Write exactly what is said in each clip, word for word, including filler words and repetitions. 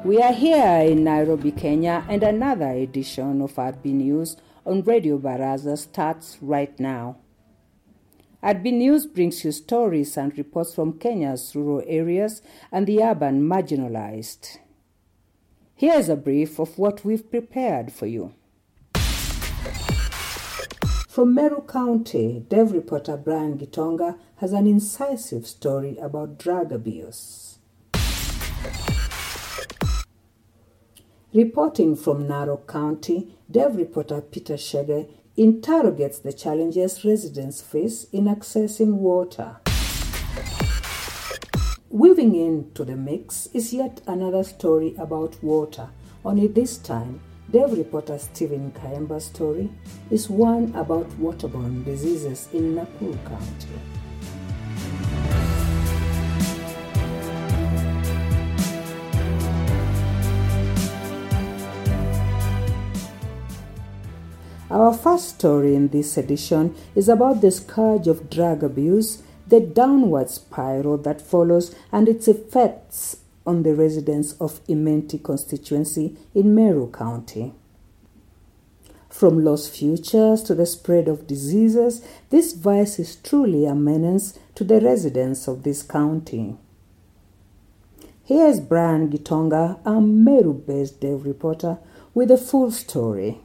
We are here in Nairobi, Kenya, and another edition of R B News on Radio Baraza starts right now. R B News brings you stories and reports from Kenya's rural areas and the urban marginalized. Here's a brief of what we've prepared for you. From Meru County, Dev reporter Brian Gitonga has an incisive story about drug abuse. Reporting from Narok County, Dev reporter Peter Shege interrogates the challenges residents face in accessing water. Weaving into the mix is yet another story about water. Only this time, Dev reporter Stephen Kayemba's story is one about waterborne diseases in Nakuru County. Our first story in this edition is about the scourge of drug abuse, the downward spiral that follows, and its effects on the residents of Imenti constituency in Meru County. From lost futures to the spread of diseases, this vice is truly a menace to the residents of this county. Here's Brian Gitonga, a Meru-based Dev reporter, with the full story.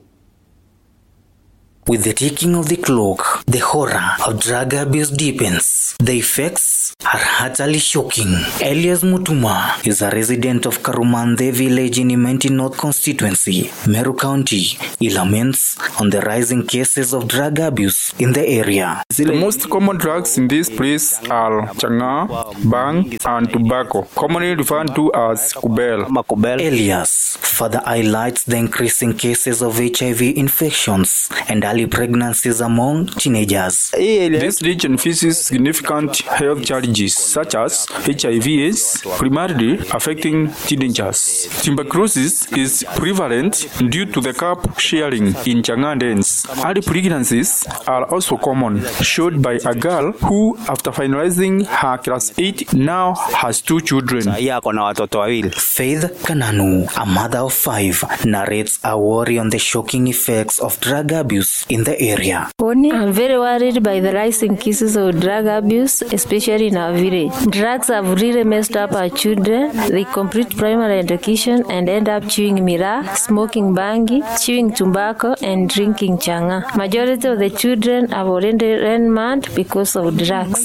With the ticking of the clock, the horror of drug abuse deepens. The effects are utterly shocking. Elias Mutuma is a resident of Karumande village in Imenti North constituency, Meru County. He laments on the rising cases of drug abuse in the area. The most common drugs in this place are changa, bang, and tobacco, commonly referred to as kubel. Elias further highlights the increasing cases of H I V infections and early pregnancies among teenagers. This region faces significant health challenges such as H I V AIDS, primarily affecting teenagers. Tuberculosis is prevalent due to the cup sharing in changa dens. Early pregnancies are also common, showed by a girl who, after finalizing her class eight, now has two children. Faith Kananu, a mother of five, narrates a worry on the shocking effects of drug abuse in the area. I'm very worried by the rising cases of drug abuse, especially in our village. Drugs have really messed up our children. They complete primary education and end up chewing miraa, smoking bangi, chewing tobacco, and drinking changa. Majority of the children have already run mad because of drugs.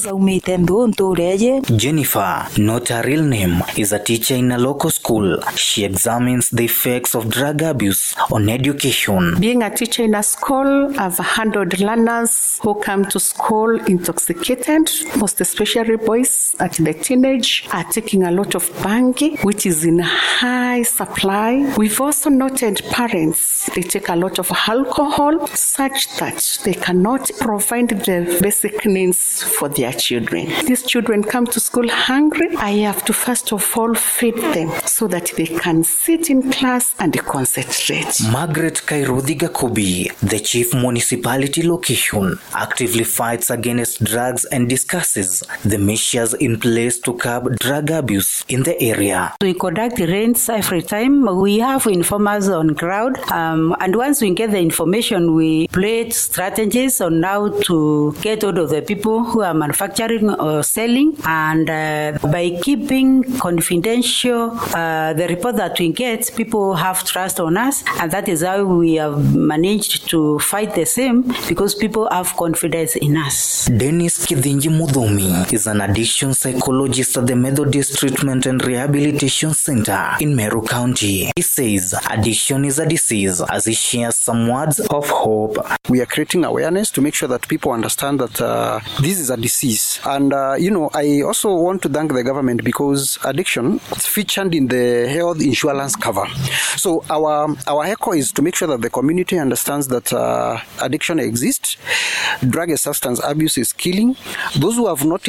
Jennifer, not her real name, is a teacher in a local school. She examines the effects of drug abuse on education. Being a teacher in a school, I've handled learners who come to school intoxicated, most especially boys at the teenage are taking a lot of bangi, which is in high supply. We've also noted parents, they take a lot of alcohol such that they cannot provide the basic needs for their children. These children come to school hungry. I have to first of all feed them so that they can sit in class and concentrate. Margaret Kairodi Gakubi, the chief municipality location, actively fights against drugs and discusses the measures in place to curb drug abuse in the area. We conduct raids every time. We have informers on ground, um, and once we get the information, we play strategies on how to get hold of the people who are manufacturing or selling, and uh, by keeping confidential uh, the report that we get, people have trust on us, and that is how we have managed to fight the same, because people have confidence in us. Dennis Kidinji Mudhomi is an addiction psychologist at the Methodist Treatment and Rehabilitation Center in Meru County. He says addiction is a disease, as he shares some words of hope. We are creating awareness to make sure that people understand that uh, this is a disease. And, uh, you know, I also want to thank the government because addiction is featured in the health insurance cover. So our, our echo is to make sure that the community understands that uh, addiction exists. Drug and substance abuse is killing. Those who have not yet been hooked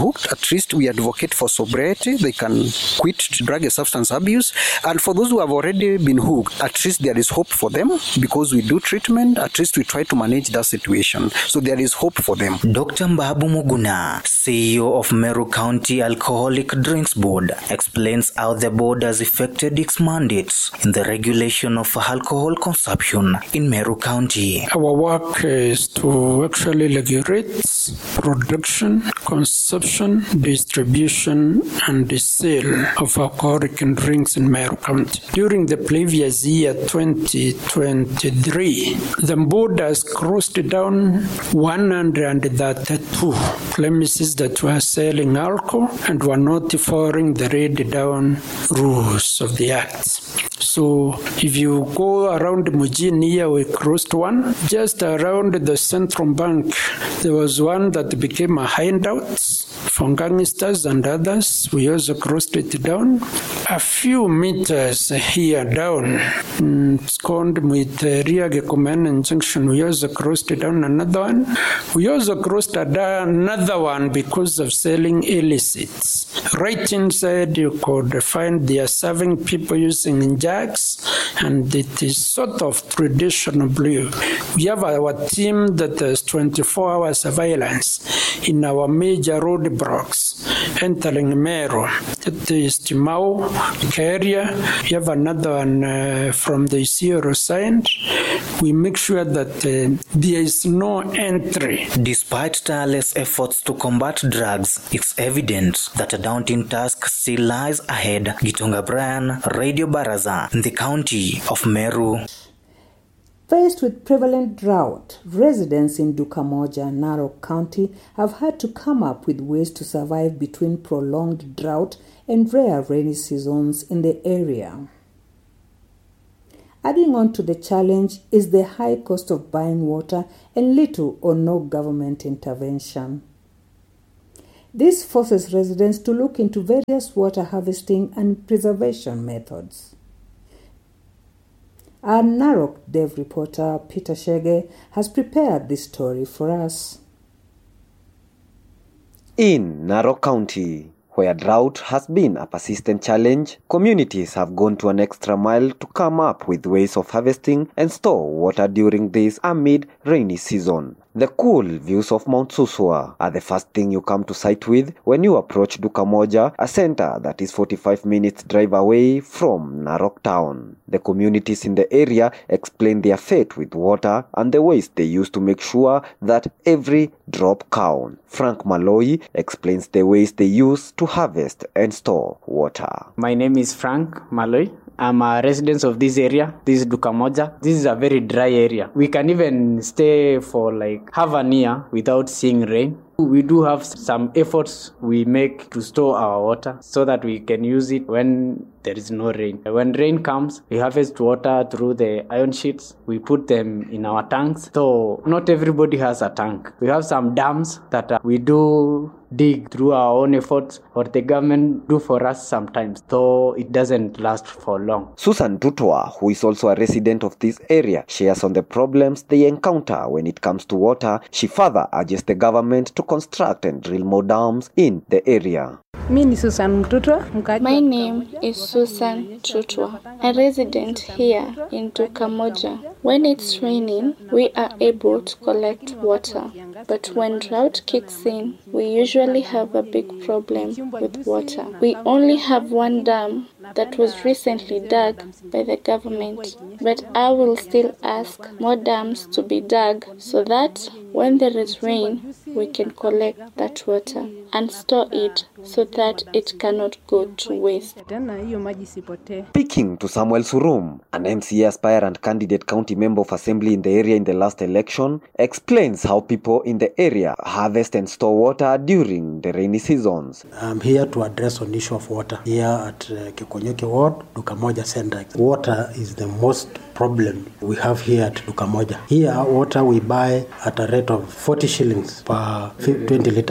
hooked, at least we advocate for sobriety. They can quit drug and substance abuse. And for those who have already been hooked, at least there is hope for them because we do treatment. At least we try to manage that situation. So there is hope for them. Doctor Mbabu Muguna, C E O of Meru County Alcoholic Drinks Board, explains how the board has effected its mandates in the regulation of alcohol consumption in Meru County. Our work is to actually regulate production, consumption, distribution, and the sale of alcoholic drinks in Meru County. During the previous year, twenty twenty-three, the board has closed down one hundred thirty-two premises that were selling alcohol and were not following the laid down rules of the Act. So if you go around Mujini here, we closed one. Just around the Central Bank, there was one that became a hideout for gangsters and others. We also closed it down. A few meters here down, it's called with Riage Command Junction. We also closed down another one. We also closed another one because of selling illicits. Right inside, you could find they are serving people using jugs, and it is sort of traditional blue. We have our team that has twenty-four hour surveillance in our major roadblocks entering Meru. It is Timau area. We have another one uh, from the Isiolo side. We make sure that uh, there is no entry. Despite tireless efforts to combat drugs, it's evident that a daunting task still lies ahead. Gitonga Brian, Radio Baraza, in the county of Meru. Faced with prevalent drought, residents in Dukamoja, Narok County, have had to come up with ways to survive between prolonged drought and rare rainy seasons in the area. Adding on to the challenge is the high cost of buying water and little or no government intervention. This forces residents to look into various water harvesting and preservation methods. Our Narok Dev reporter Peter Shege has prepared this story for us. In Narok County, where drought has been a persistent challenge, communities have gone to an extra mile to come up with ways of harvesting and store water during this amid rainy season. The cool views of Mount Suswa are the first thing you come to sight with when you approach Dukamoja, a center that is forty-five minutes drive away from Narok town. The communities in the area explain their fate with water and the ways they use to make sure that every drop counts. Frank Maloi explains the ways they use to harvest and store water. My name is Frank Maloi. I'm a resident of this area. This is Dukamoja. This is a very dry area. We can even stay for like half an year without seeing rain. We do have some efforts we make to store our water so that we can use it when there is no rain. When rain comes, we harvest water through the iron sheets. We put them in our tanks. So not everybody has a tank. We have some dams that uh, we do dig through our own efforts, or the government do for us sometimes, though it doesn't last for long. Susan Tutwa, who is also a resident of this area, shares on the problems they encounter when it comes to water. She further urges the government to construct and drill more dams in the area. My name is Susan Tutwa, a resident here in Dukamoja. When it's raining, we are able to collect water. But when drought kicks in, we usually have a big problem with water. We only have one dam that was recently dug by the government, but I will still ask more dams to be dug so that when there is rain, we can collect that water and store it so that it cannot go to waste. Speaking to Samuel Surum, an M C A aspirant candidate county member of assembly in the area in the last election, explains how people in the area harvest and store water during the rainy seasons. I'm here to address on issue of water here at uh, Kikonyeki Ward, Dukamoja Center. Water is the most problem we have here at Dukamoja. Here, water we buy at a rate of forty shillings per twenty liters.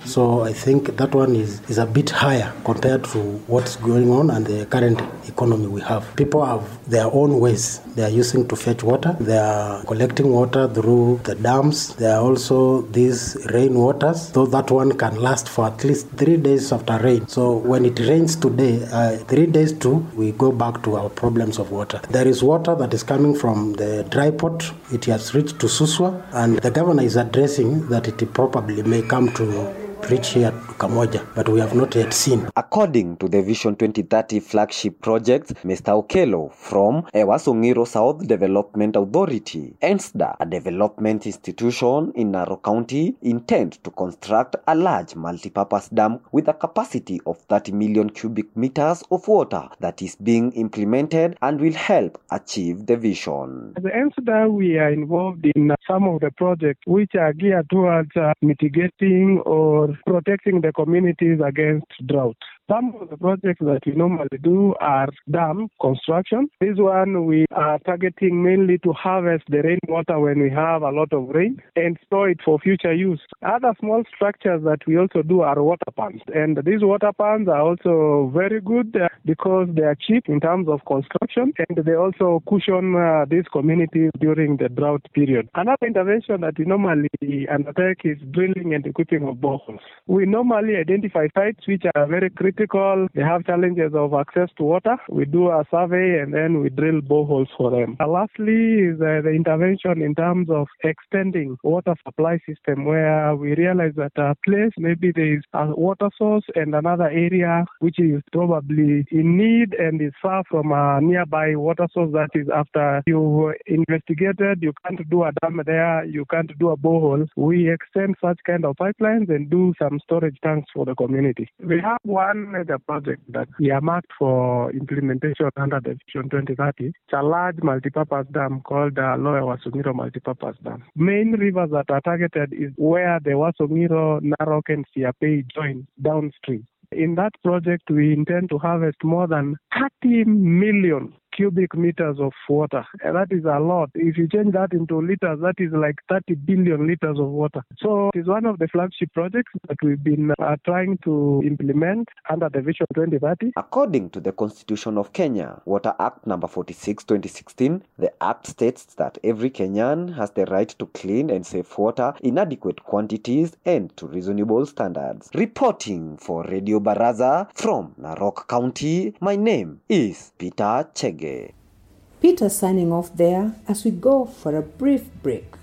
So I think that one is, is a bit higher compared to what's going on and the current economy we have. People have their own ways they are using to fetch water. They are collecting water through the dams. There are also these rain waters, so that one can last for at least three days after rain. So when it rains today, uh, three days too, we go back to our problems of water. There is water that is coming from the dry port. It has reached to Suswa, and the governor is addressing that it probably may come to reach here to Kamoja, but we have not yet seen. According to the Vision twenty thirty flagship project, Mister Okelo from Ewaso Ngiro South Development Authority, E N S D A, a development institution in Narok County, intend to construct a large multi-purpose dam with a capacity of thirty million cubic meters of water that is being implemented and will help achieve the vision. As the E N S D A, we are involved in some of the projects which are geared towards uh, mitigating or protecting the communities against drought. Some of the projects that we normally do are dam construction. This one we are targeting mainly to harvest the rainwater when we have a lot of rain and store it for future use. Other small structures that we also do are water pans. And these water pans are also very good uh, because they are cheap in terms of construction, and they also cushion uh, these communities during the drought period. Another intervention that we normally undertake is drilling and equipping of boreholes. We normally identify sites which are very critical. They have challenges of access to water. We do a survey and then we drill boreholes for them. And lastly is uh, the intervention in terms of extending water supply system, where we realize that a place, maybe there is a water source and another area which is probably in need and is far from a nearby water source. That is, after you investigated, you can't do a dam there, you can't do a borehole. We extend such kind of pipelines and do some storage tanks for the community. We have one mega project that we are marked for implementation under the Vision twenty thirty. It's a large multipurpose dam called the Lower Ewaso Ngiro Multipurpose Dam. Main rivers that are targeted is where the Ewaso Ngiro, Narok and Siapei join downstream. In that project, we intend to harvest more than thirty million cubic meters of water. And that is a lot. If you change that into liters, that is like thirty billion liters of water. So it is one of the flagship projects that we've been uh, trying to implement under the Vision twenty thirty. According to the Constitution of Kenya, Water Act number forty-six twenty sixteen, the Act states that every Kenyan has the right to clean and safe water in adequate quantities and to reasonable standards. Reporting for Radio Baraza from Narok County, my name is Peter Chege. Peter signing off there as we go for a brief break.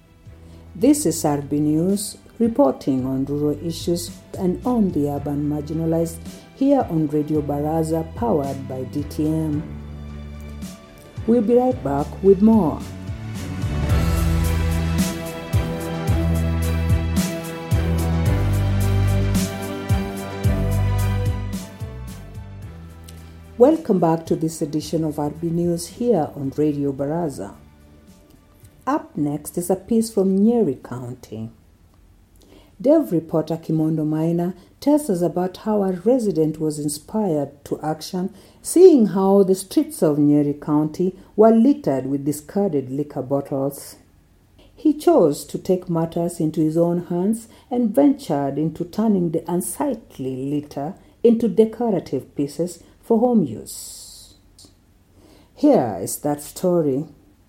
This is R B News reporting on rural issues and on the urban marginalized here on Radio Baraza, powered by D T M. We'll be right back with more. Welcome back to this edition of R B News here on Radio Baraza. Up next is a piece from Nyeri County. Dev reporter Kimondo Maina tells us about how a resident was inspired to action, seeing how the streets of Nyeri County were littered with discarded liquor bottles. He chose to take matters into his own hands and ventured into turning the unsightly litter into decorative pieces for home use. Here is that story.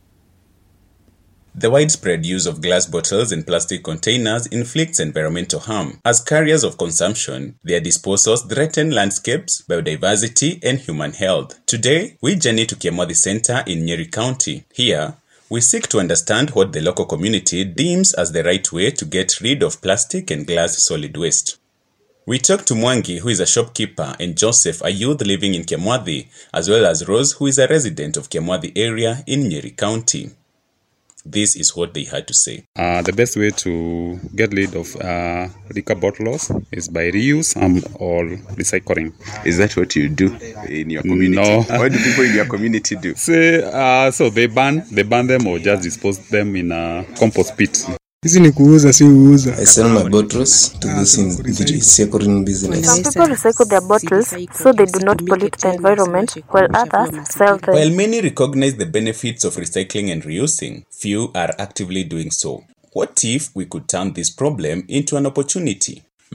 The widespread use of glass bottles and plastic containers inflicts environmental harm. As carriers of consumption, their disposals threaten landscapes, biodiversity, and human health. Today, we journey to Kiamwadi Center in Nyeri County. Here, we seek to understand what the local community deems as the right way to get rid of plastic and glass solid waste. We talked to Mwangi, who is a shopkeeper, and Joseph, a youth living in Kiamwadi, as well as Rose, who is a resident of Kiamwadi area in Nyeri County. This is what they had to say. Uh, the best way to get rid of uh, liquor bottles is by reuse um, or recycling. Is that what you do in your community? No. What do people in your community do? Say, uh, so they burn, they burn them or just dispose them in a compost pit. I sell my bottles to this in the recycling business. Some people recycle their bottles so they do not pollute the environment, while others sell them. While many recognize the benefits of recycling and reusing, few are actively doing so. What if we could turn this problem into an opportunity?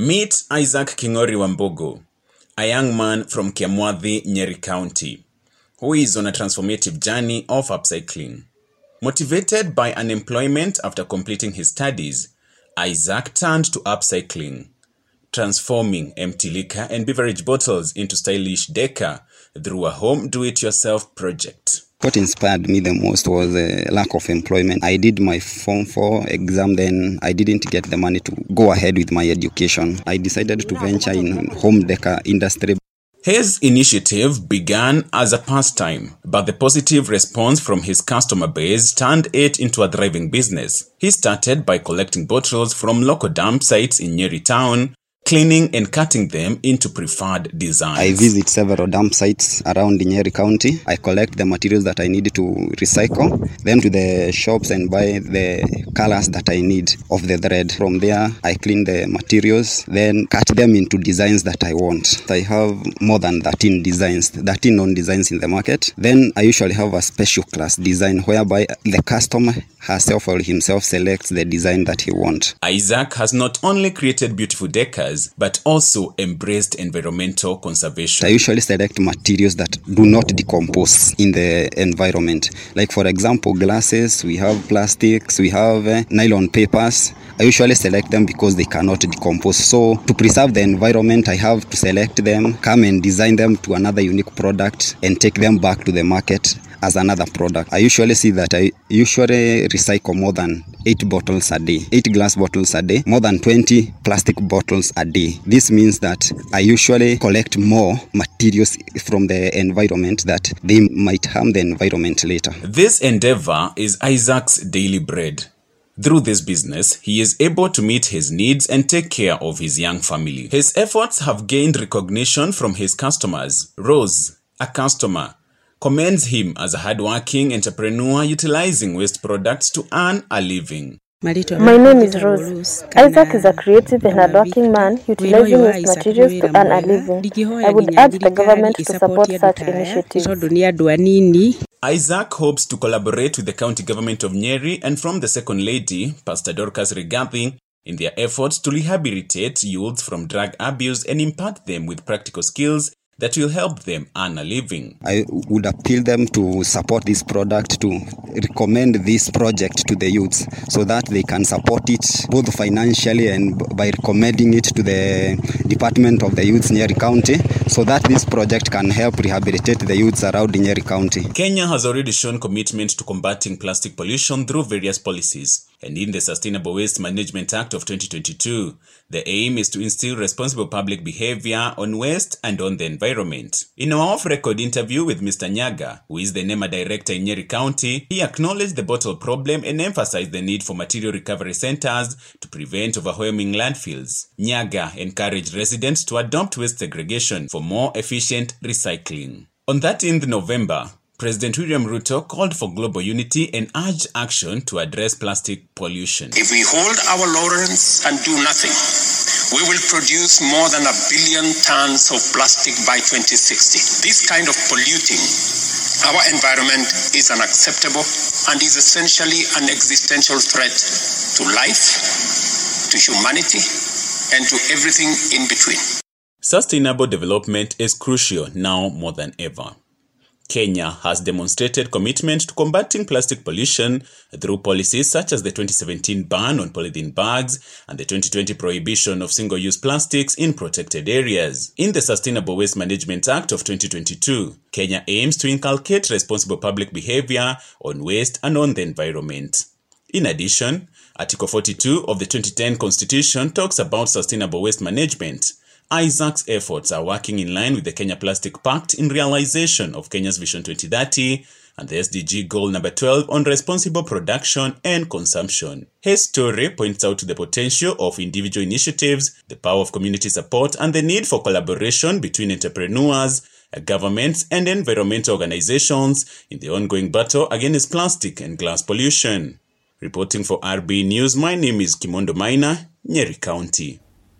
Meet Isaac Kingori Wambogo, a young man from Kiamwadhi, Nyeri County, who is on a transformative journey of upcycling. Motivated by unemployment after completing his studies, Isaac turned to upcycling, transforming empty liquor and beverage bottles into stylish decor through a home do-it-yourself project. What inspired me the most was a lack of employment. I did my Form four exam, then I didn't get the money to go ahead with my education. I decided to venture in home decor industry. His initiative began as a pastime, but the positive response from his customer base turned it into a thriving business. He started by collecting bottles from local dump sites in Nyeri town, cleaning and cutting them into preferred designs. I visit several dump sites around Nyeri County. I collect the materials that I need to recycle, then to the shops and buy the colors that I need of the thread. From there, I clean the materials, then cut them into designs that I want. I have more than thirteen designs, thirteen known designs in the market. Then I usually have a special class design whereby the customer herself or himself selects the design that he wants. Isaac has not only created beautiful decors, but also embraced environmental conservation. I usually select materials that do not decompose in the environment. Like for example, glasses, we have plastics, we have uh, nylon papers. I usually select them because they cannot decompose. So to preserve the environment, I have to select them, come and design them to another unique product and take them back to the market as another product. I usually see that I usually recycle more than eight bottles a day, eight glass bottles a day, more than twenty plastic bottles a day. This means that I usually collect more materials from the environment that they might harm the environment later. This endeavor is Isaac's daily bread. Through this business, he is able to meet his needs and take care of his young family. His efforts have gained recognition from his customers. Rose, a customer, commends him as a hardworking entrepreneur utilizing waste products to earn a living. My name is Rose. Isaac is a creative and hardworking man utilizing waste materials to earn a living. I would urge the government to support such initiatives. Isaac hopes to collaborate with the county government of Nyeri and from the Second Lady, Pastor Dorcas Rigathi, in their efforts to rehabilitate youths from drug abuse and impart them with practical skills that will help them earn a living. I would appeal them to support this product, to recommend this project to the youths so that they can support it both financially and by recommending it to the Department of the Youths Nyeri County so that this project can help rehabilitate the youths around Nyeri County. Kenya has already shown commitment to combating plastic pollution through various policies. And in the Sustainable Waste Management Act of twenty twenty-two, the aim is to instill responsible public behavior on waste and on the environment. In our off-record interview with Mister Nyaga, who is the NEMA director in Nyeri County, he acknowledged the bottle problem and emphasized the need for material recovery centers to prevent overwhelming landfills. Nyaga encouraged residents to adopt waste segregation for more efficient recycling. On the thirteenth of November, President William Ruto called for global unity and urged action to address plastic pollution. If we hold our laurels and do nothing, we will produce more than a billion tons of plastic by twenty sixty. This kind of polluting our environment is unacceptable and is essentially an existential threat to life, to humanity, and to everything in between. Sustainable development is crucial now more than ever. Kenya has demonstrated commitment to combating plastic pollution through policies such as the twenty seventeen ban on polythene bags and the twenty twenty prohibition of single-use plastics in protected areas. In the Sustainable Waste Management Act of twenty twenty-two, Kenya aims to inculcate responsible public behavior on waste and on the environment. In addition, Article forty-two of the twenty ten Constitution talks about sustainable waste management. Isaac's efforts are working in line with the Kenya Plastic Pact in realization of Kenya's Vision twenty thirty and the S D G goal number twelve on responsible production and consumption. His story points out the potential of individual initiatives, the power of community support, and the need for collaboration between entrepreneurs, governments, and environmental organizations in the ongoing battle against plastic and glass pollution. Reporting for R B News, my name is Kimondo Maina, Nyeri County.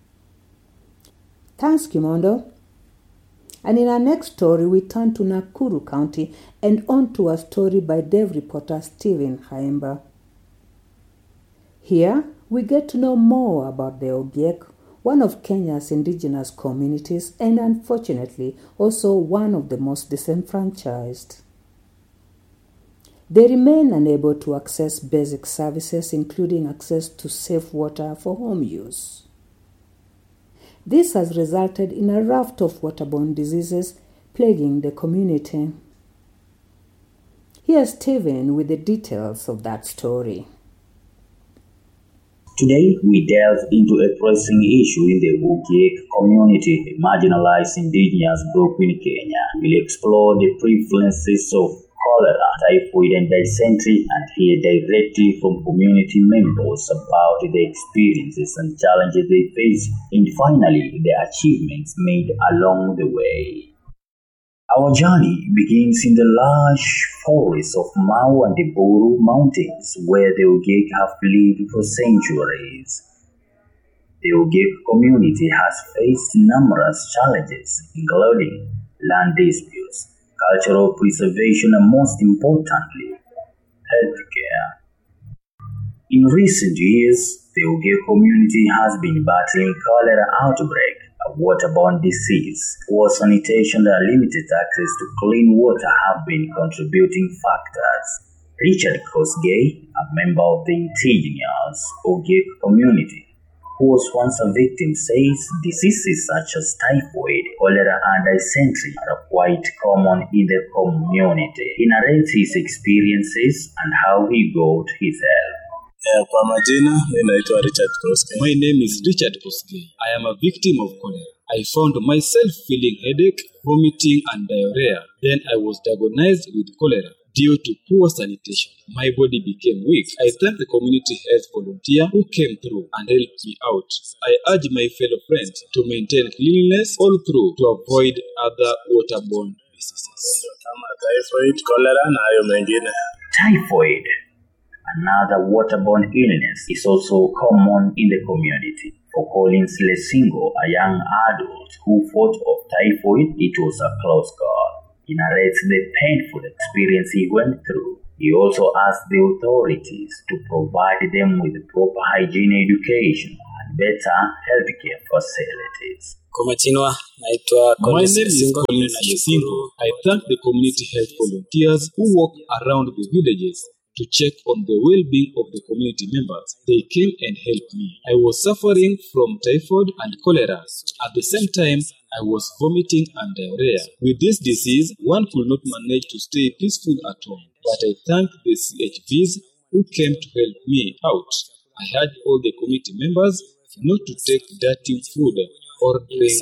Thanks, Kimondo. And in our next story, we turn to Nakuru County and on to a story by Dev reporter Stephen Haimba. Here, we get to know more about the Ogiek one of Kenya's indigenous communities and unfortunately also one of the most disenfranchised. They remain unable to access basic services, including access to safe water for home use. This has resulted in a raft of waterborne diseases plaguing the community. Here's Stephen with the details of that story. Today, we delve into a pressing issue in the Ugiek community, a marginalized indigenous group in Kenya. We'll explore the prevalences of cholera, typhoid, and dysentery, and hear directly from community members about the experiences and challenges they face, and finally, the achievements made along the way. Our journey begins in the lush forests of Mau and the Boru Mountains, where the Ugiek have lived for centuries. The Ugiek community has faced numerous challenges, including land disputes, cultural preservation, and most importantly, healthcare. In recent years, the Ugiek community has been battling cholera outbreak, a waterborne disease. Poor sanitation and limited access to clean water have been contributing factors. Richard Kosgei, a member of the indigenous Ugiek community, who was once a victim, says diseases such as typhoid, cholera, and dysentery are quite common in the community. He narrates his experiences and how he got his help. Kwa majina, ninaitwa Richard Kosgei. My name is Richard Kosgei. I am a victim of cholera. I found myself feeling headache, vomiting, and diarrhea. Then I was diagnosed with cholera. Due to poor sanitation, my body became weak. I thank the community health volunteer who came through and helped me out. I urge my fellow friends to maintain cleanliness all through to avoid other waterborne diseases. Typhoid, cholera, na hayo mengine. Typhoid, another waterborne illness, is also common in the community. For Collins Lesingo, a young adult who fought off typhoid, it was a close call. He narrates the painful experience he went through. He also asked the authorities to provide them with proper hygiene education and better healthcare facilities. My name is Collins Lesingo. I thank the community health volunteers who walk around the villages to check on the well-being of the community members. They came and helped me. I was suffering from typhoid and cholera. At the same time, I was vomiting and diarrhea. With this disease, one could not manage to stay peaceful at home. But I thank the C H Vs who came to help me out. I urge all the community members not to take dirty food or drink.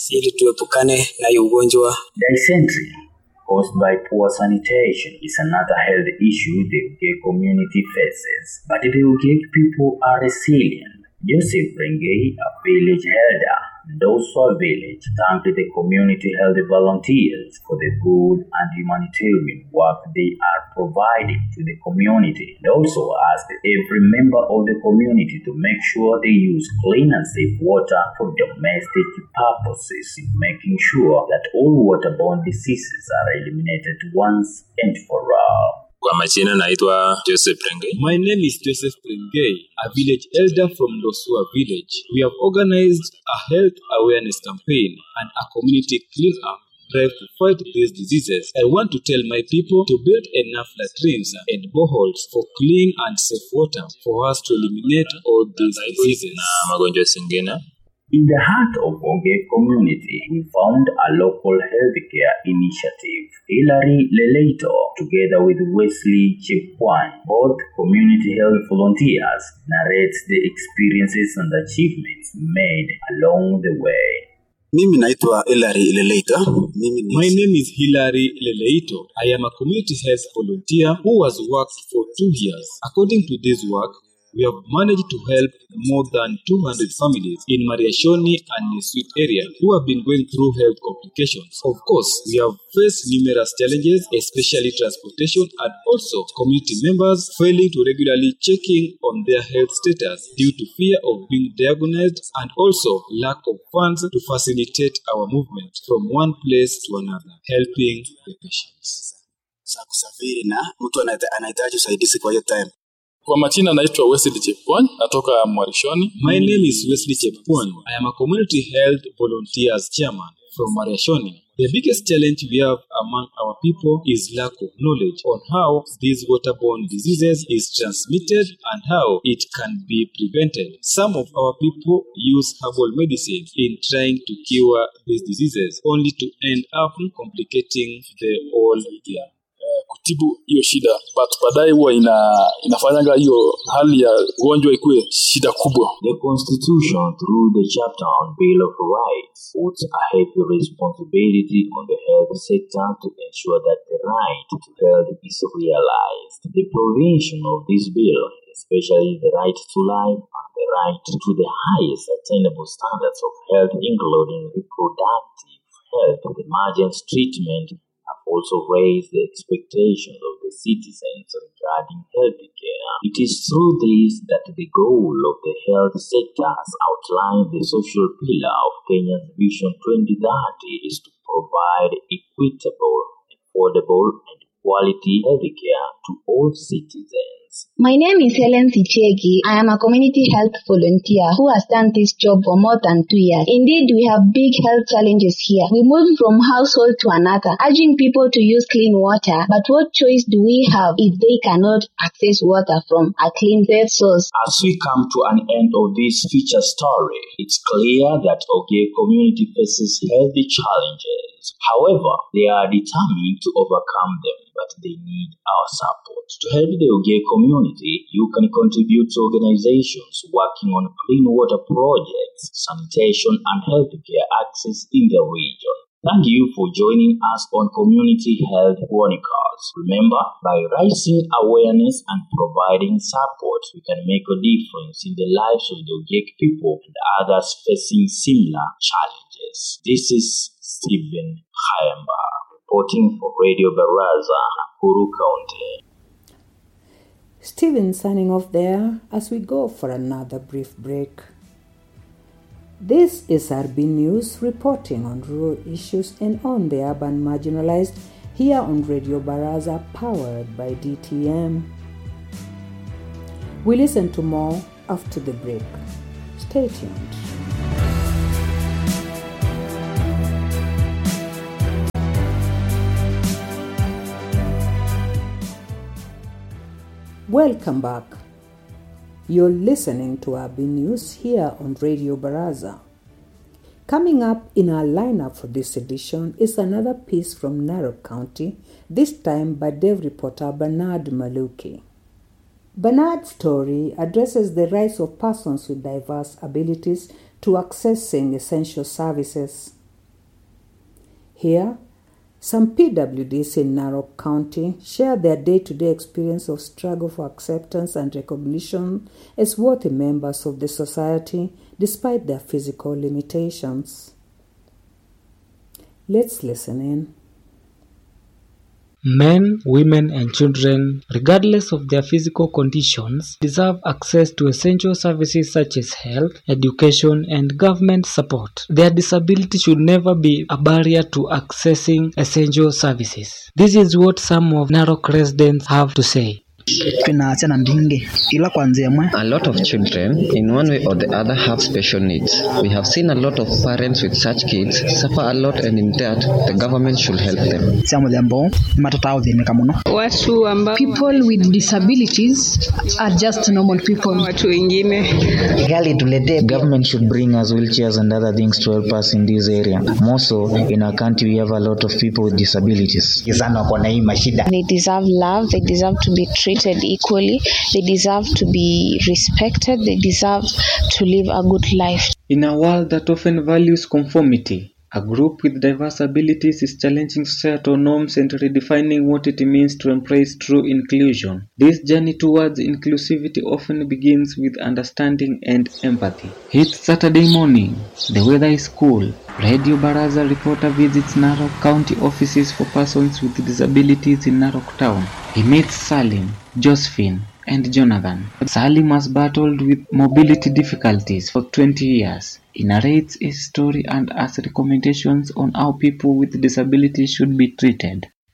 Dysentery, caused by poor sanitation, is another health issue the Ugiek community faces. But the Ugiek people are resilient. Joseph Brengei, a village elder, Ndoswa village, thanked the community health volunteers for the good and humanitarian work they are providing to the community, and also asked every member of the community to make sure they use clean and safe water for domestic purposes, in making sure that all waterborne diseases are eliminated once and for all. Joseph Brengei. My name is Joseph Brengei, a village elder from Ndoswa village. We have organized a health awareness campaign and a community clean-up drive to fight these diseases. I want to tell my people to build enough latrines and boreholes for clean and safe water for us to eliminate all these diseases. In the heart of Ugiek community, we found a local healthcare initiative. Hilary Leleito, together with Wesley Chepkwany, both community health volunteers, narrates the experiences and achievements made along the way. Mimi naitwa Hilary Leleito. My name is Hilary Leleito. I am a community health volunteer who has worked for two years. According to this work, we have managed to help more than two hundred families in Mariashoni and Neswit area who have been going through health complications. Of course, we have faced numerous challenges, especially transportation and also community members failing to regularly checking on their health status due to fear of being diagnosed and also lack of funds to facilitate our movement from one place to another, helping the patients. Sa kusafiri na mtu anahitaji usaidizi kwa hiyo time. Kwa majina naitwa Wesley Chepkwony, natoka Mwarishoni. My name is Wesley Chepkwony. I am a community health volunteers chairman from Mwarishoni. The biggest challenge we have among our people is lack of knowledge on how these waterborne diseases is transmitted and how it can be prevented. Some of our people use herbal medicine in trying to cure these diseases, only to end up complicating the whole idea. Kutibu hiyo shida, but baadaye huwa ina inafanyanga hiyo hali ya ugonjwa ikuwe shida kubwa. The Constitution, through the chapter on Bill of Rights, puts a heavy responsibility on the health sector to ensure that the right to health is realized. The provision of this bill, especially the right to life and the right to the highest attainable standards of health, including reproductive health and emergency treatment, have also raised the expectations of the citizens regarding health care. It is through this that the goal of the health sector as outlined the social pillar of Kenya's Vision twenty thirty is to provide equitable, affordable and quality health care to all citizens. My name is Helen Sichegi. I am a community health volunteer who has done this job for more than two years. Indeed, we have big health challenges here. We move from household to another, urging people to use clean water. But what choice do we have if they cannot access water from a clean safe source? As we come to an end of this feature story, it's clear that Ogiek community faces healthy challenges. However, they are determined to overcome them, but they need our support. To help the Ogiek community, you can contribute to organizations working on clean water projects, sanitation and healthcare access in the region. Thank you for joining us on Community Health Chronicles. Remember, by raising awareness and providing support, we can make a difference in the lives of the Ogiek people and others facing similar challenges. This is Stephen Hayamba, reporting for Radio Baraza, Nakuru County. Stephen signing off there as we go for another brief break. This is R B News reporting on rural issues and on the urban marginalized here on Radio Baraza, powered by D T M. We listen to more after the break. Stay tuned. Welcome back. You're listening to R B News here on Radio Baraza. Coming up in our lineup for this edition is another piece from Narok County, this time by Dev reporter Bernard Maluki. Bernard's story addresses the rights of persons with diverse abilities to accessing essential services. Here, some P W Ds in Narok County share their day-to-day experience of struggle for acceptance and recognition as worthy members of the society despite their physical limitations. Let's listen in. Men, women, and children, regardless of their physical conditions, deserve access to essential services such as health, education, and government support. Their disability should never be a barrier to accessing essential services. This is what some of Narok residents have to say. A lot of children, in one way or the other, have special needs. We have seen a lot of parents with such kids suffer a lot, and in that, the government should help them. People with disabilities are just normal people. Government should bring us wheelchairs and other things to help us in this area. More so, in our country, we have a lot of people with disabilities. They deserve love. They deserve to be treated equally. They deserve to be respected. They deserve to live a good life. In a world that often values conformity, a group with diverse abilities is challenging societal norms and redefining what it means to embrace true inclusion. This journey towards inclusivity often begins with understanding and empathy. It's Saturday morning. The weather is cool. Radio Baraza reporter visits Narok County offices for persons with disabilities in Narok Town. He meets Salim, Josephine, and Jonathan. Salim has battled with mobility difficulties for twenty years. He narrates his story and asks recommendations on how people with disabilities should be treated.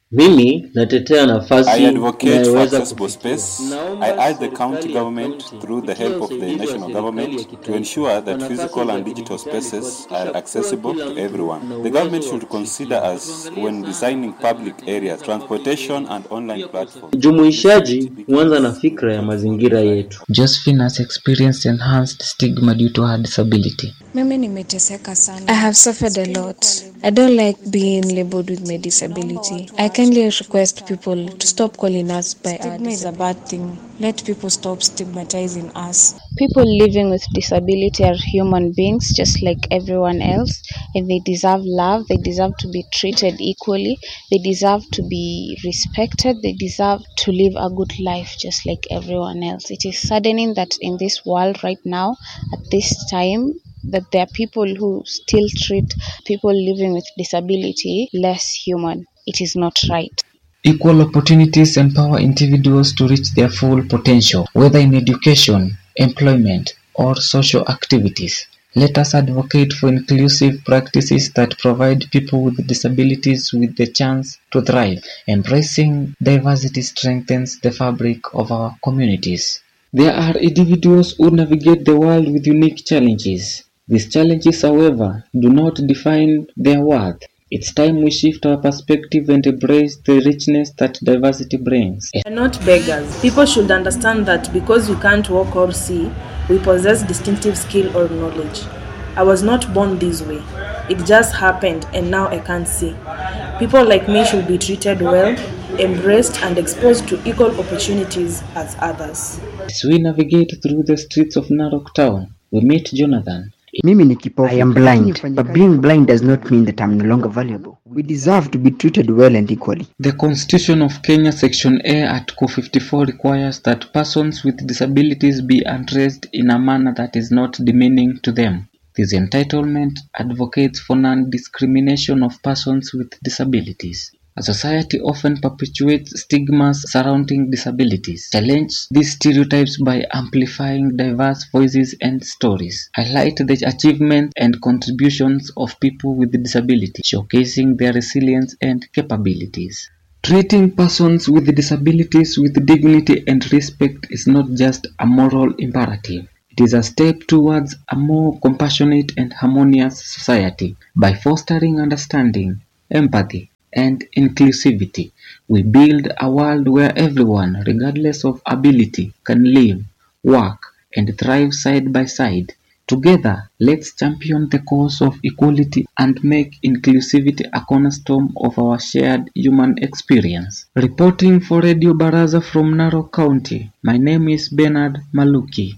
Mimi natetea nafasi I advocate for inayoweza accessible space. I urge the county government, through the help of the national government, to ensure that physical and digital spaces are accessible to everyone. The government should consider us when designing public areas, transportation and online platforms. Jumuishaji huanza na fikra ya mazingira yetu. Josephine has experienced enhanced stigma due to her disability. Mimi nimeteseka sana. I have suffered a lot. I don't like being labeled with my disability. I kindly request people to stop calling us by our disability. Stigma is a bad thing. Let people stop stigmatizing us. People living with disability are human beings just like everyone else, and they deserve love, they deserve to be treated equally, they deserve to be respected, they deserve to live a good life just like everyone else. It is saddening that in this world right now, at this time, that there are people who still treat people living with disability less human. It is not right. Equal opportunities empower individuals to reach their full potential, whether in education, employment, or social activities. Let us advocate for inclusive practices that provide people with disabilities with the chance to thrive. Embracing diversity strengthens the fabric of our communities. There are individuals who navigate the world with unique challenges. These challenges, however, do not define their worth. It's time we shift our perspective and embrace the richness that diversity brings. We're not beggars. People should understand that because we can't walk or see, we possess distinctive skill or knowledge. I was not born this way. It just happened and now I can't see. People like me should be treated well, embraced and exposed to equal opportunities as others. As we navigate through the streets of Narok town, we meet Jonathan. Mimi ni kipofu. I am blind, but being blind does not mean that I'm no longer valuable. We deserve to be treated well and equally. The Constitution of Kenya Section A Article fifty-four requires that persons with disabilities be addressed in a manner that is not demeaning to them. This entitlement advocates for non-discrimination of persons with disabilities. A society often perpetuates stigmas surrounding disabilities. Challenge these stereotypes by amplifying diverse voices and stories. Highlight the achievements and contributions of people with disability, showcasing their resilience and capabilities. Treating persons with disabilities with dignity and respect is not just a moral imperative. It is a step towards a more compassionate and harmonious society. By fostering understanding, empathy, and inclusivity, we build a world where everyone, regardless of ability, can live, work, and thrive side by side. Together, let's champion the cause of equality and make inclusivity a cornerstone of our shared human experience. Reporting for Radio Baraza from Narok County, my name is Bernard Maluki.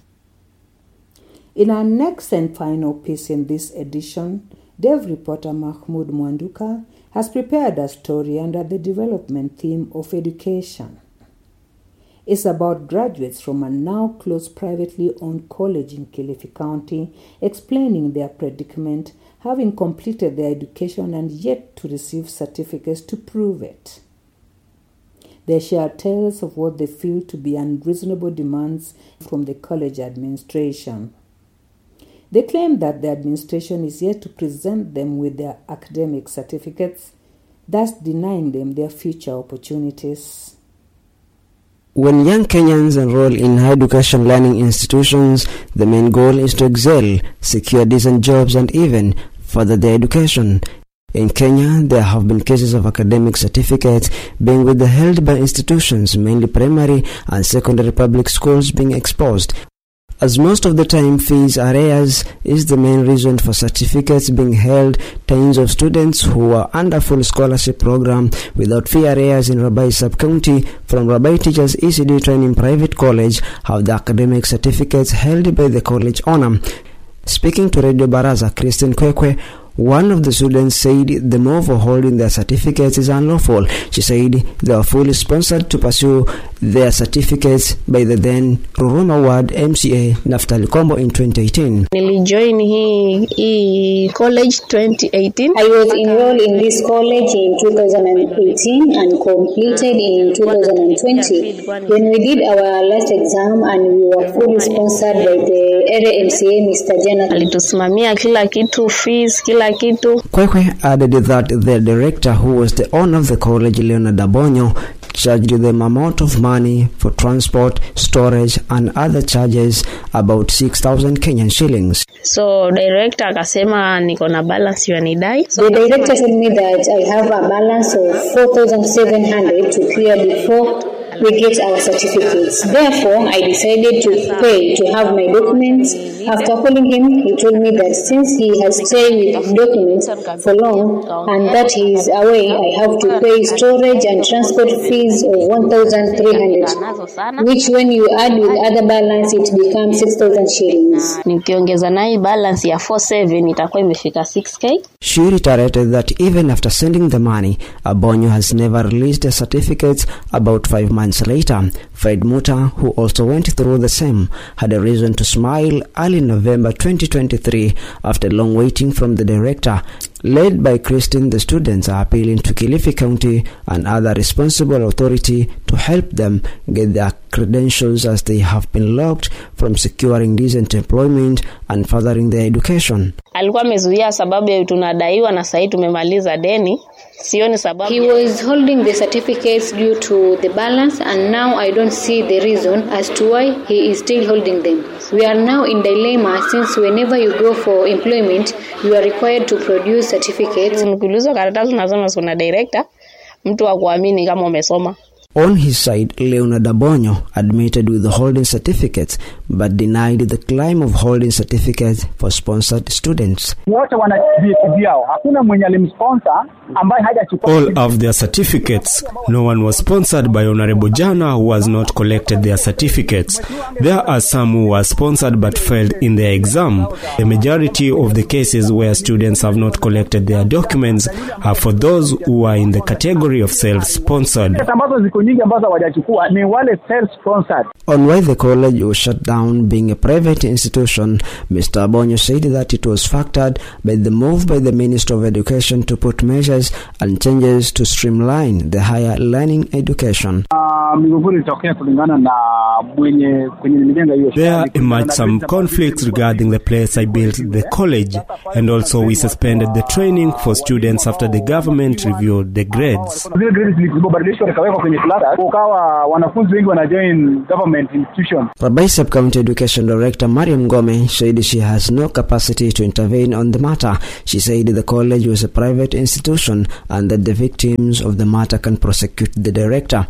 In our next and final piece in this edition, Dev reporter Mahmoud Mwanduka has prepared a story under the development theme of education. It's about graduates from a now closed privately owned college in Kilifi County explaining their predicament, having completed their education and yet to receive certificates to prove it. They share tales of what they feel to be unreasonable demands from the college administration. They claim that the administration is yet to present them with their academic certificates, thus denying them their future opportunities. When young Kenyans enroll in higher education learning institutions, the main goal is to excel, secure decent jobs, and even further their education. In Kenya, there have been cases of academic certificates being withheld by institutions, mainly primary and secondary public schools, being exposed. As most of the time fees arrears is the main reason for certificates being held, tens of students who are under full scholarship program without fee arrears in Rabai sub-county from Rabai Teachers E C D Training Private College have the academic certificates held by the college owner. Speaking to Radio Baraza, Christine Kwekwe, one of the students said the move for holding their certificates is unlawful. She said they were fully sponsored to pursue their certificates by the then Ruruma Ward M C A Naftali Kombo in twenty eighteen. Nilijoin hii hii college twenty eighteen. I was enrolled in this college in two thousand eighteen and completed in two thousand twenty. When we did our last exam and we were fully sponsored by the area M C A Mister Jonathan. Alitusimamia kila kitu, fees, kila kila kitu. Kwekwe added that the director, who was the owner of the college, Leonard Abonyo, charged them amount of money for transport, storage and other charges, about six thousand Kenyan shillings. So director akasema niko na balance yanidai. The director told me that I have a balance of four thousand seven hundred to clear before we get our certificates. Therefore, I decided to pay to have my documents. After calling him, he told me that since he has stayed with documents for long and that he is away, I have to pay storage and transport fees of one thousand three hundred, which when you add with other balance, it becomes six thousand shillings. Nikiongeza na hii balance ya four seven itakuwa imefika six K. She reiterated that even after sending the money, Abonyo has never released the certificates. About five months later, Fred Muta, who also went through the same, had a reason to smile early November twenty twenty-three after long waiting from the director. Led by Christine, the students are appealing to Kilifi County and other responsible authority to help them get their credentials, as they have been locked from securing decent employment and furthering their education. Alikuwa amezuia sababu ya tunadaiwa na sasa tumemaliza deni. Sioni sababu. He was holding the certificates due to the balance, and now I don't see the reason as to why he is still holding them. We are now in dilemma, since whenever you go for employment, you are required to produce certificates. Mkulizo karatasi unasoma kuna director, mtu wa kuamini kama umesoma. On his side, Leonard Abonyo admitted with holding certificates but denied the claim of holding certificates for sponsored students. All of their certificates, no one was sponsored by Honorable Jana, who has not collected their certificates. There are some who were sponsored but failed in their exam. The majority of the cases where students have not collected their documents are for those who are in the category of self-sponsored. On why the college was shut down being a private institution, Mister Abonyo said that it was factored by the move by the Minister of Education to put measures and changes to streamline the higher learning education. There emerged some conflicts regarding the place I built the college, and also we suspended the training for students after the government reviewed the grades. Rabai Sub-County Education Director Mariam Gome said she has no capacity to intervene on the matter. She said the college was a private institution and that the victims of the matter can prosecute the director.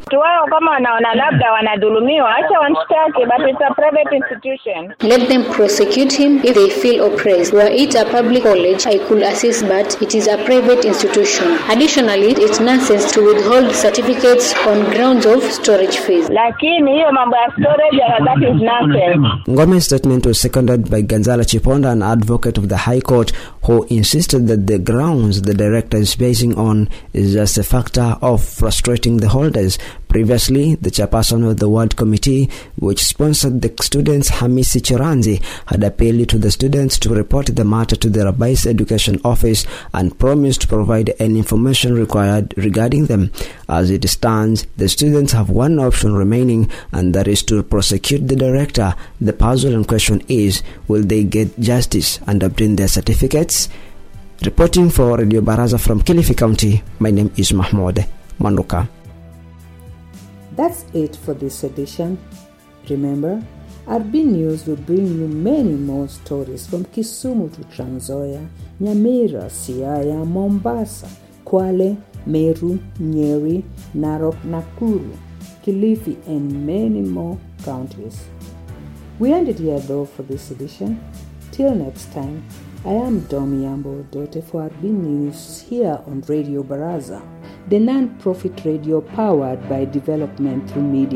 But it's a private institution. Let them prosecute him if they feel oppressed. Were it a public college, I could assist, but it is a private institution. Additionally, it's nonsense to withhold certificates on grounds of storage fees. Lakini hiyo mambo ya storage, that is nonsense. Ngome's statement was seconded by Ganzala Chiponda, an advocate of the High Court, who insisted that the grounds the director is basing on is just a factor of frustrating the holders. Previously, the chairperson of the Ward Committee, which sponsored the students, Hamisi Chiranzi, had appealed to the students to report the matter to the Rabai's Education Office and promised to provide any information required regarding them. As it stands, the students have one option remaining, and that is to prosecute the director. The puzzle in question is, will they get justice and obtain their certificates? Reporting for Radio Baraza from Kilifi County, my name is Mahmoud Manduka. That's it for this edition. Remember, R B News will bring you many more stories from Kisumu to Trans Nzoia, Nyamira, Siaya, Mombasa, Kwale, Meru, Nyeri, Narok, Nakuru, Kilifi, and many more counties. We ended here though for this edition. Till next time, I am Domi Yambo Dote for R B News here on Radio Baraza, the non-profit radio powered by development through media.